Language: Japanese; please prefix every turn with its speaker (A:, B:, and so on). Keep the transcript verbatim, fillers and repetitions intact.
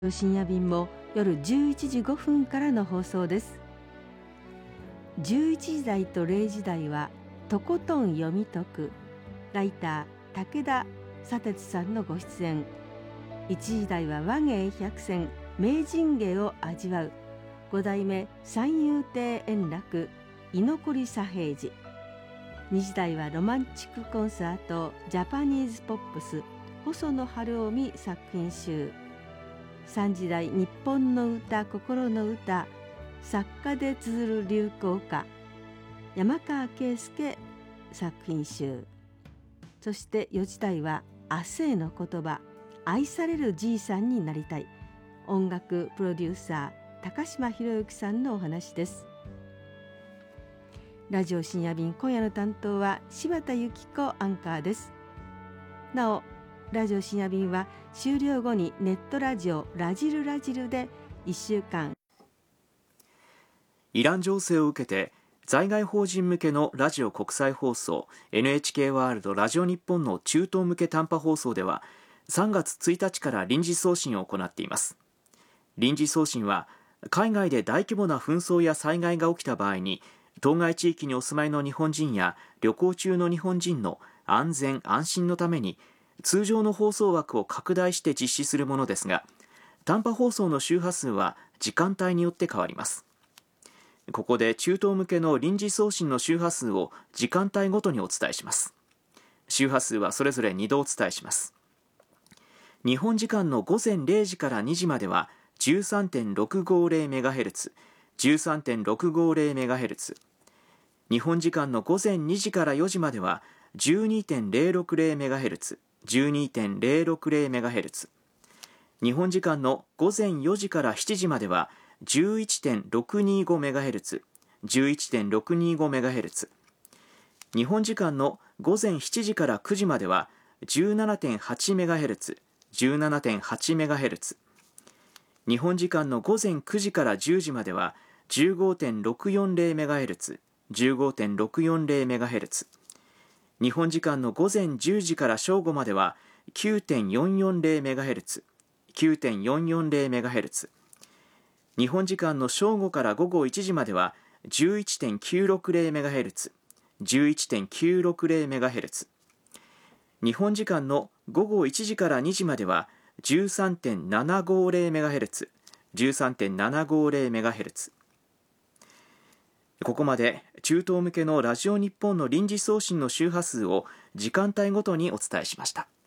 A: 深夜便も夜じゅういちじごふんからの放送です。じゅういちじ台とれいじ台はとことん読み解くライター武田砂鉄さんのご出演。いちじ台は話芸百選名人芸を味わう五代目三遊亭円楽居残り左平次。にじ台はロマンチックコンサートジャパニーズポップス細野晴臣作品集。さんじ台日本の歌心の歌作家で綴る流行歌山川圭介作品集。そしてよじ台は明日への言葉愛されるじいさんになりたい音楽プロデューサー高島博之さんのお話です。ラジオ深夜便、今夜の担当は柴田由紀子アンカーです。なおラジオ深夜便は終了後にネットラジオラジルラジルでいっしゅうかん。
B: イラン情勢を受けて在外邦人向けのラジオ国際放送 エヌエイチケー ワールドラジオ日本の中東向け短波放送ではさんがつついたちから臨時送信を行っています。臨時送信は海外で大規模な紛争や災害が起きた場合に当該地域にお住まいの日本人や旅行中の日本人の安全安心のために通常の放送枠を拡大して実施するものですが、短波放送の周波数は時間帯によって変わります。ここで中東向けの臨時送信の周波数を時間帯ごとにお伝えします。周波数はそれぞれにどお伝えします。日本時間のごぜんれいじからにじまでは じゅうさんてんろくごゼロメガヘルツ、じゅうさんてんろくごゼロメガヘルツ。日本時間のごぜんにじからよじまでは じゅうにてんゼロろくゼロメガヘルツ、じゅうにてんゼロろくゼロメガヘルツ。日本時間のごぜんよじからしちじまでは じゅういちてんろくにごメガヘルツ、じゅういちてんろくにごメガヘルツ。日本時間のごぜんしちじからくじまでは じゅうななてんはちメガヘルツ、じゅうななてんはちメガヘルツ。日本時間のごぜんくじからじゅうじまでは じゅうごてんろくよんゼロメガヘルツ、じゅうごてんろくよんゼロメガヘルツ。日本時間のごぜんじゅうじから正午までは きゅうてんよんよんゼロメガヘルツ、きゅうてんよんよんゼロメガヘルツ。日本時間の正午から午後いちじまでは じゅういちてんきゅうろくゼロメガヘルツ、じゅういちてんきゅうろくゼロメガヘルツ。日本時間の午後いちじからにじまでは じゅうさんてんななごゼロメガヘルツ、じゅうさんてんななごゼロメガヘルツ。ここまで中東向けのラジオ日本の臨時送信の周波数を時間帯ごとにお伝えしました。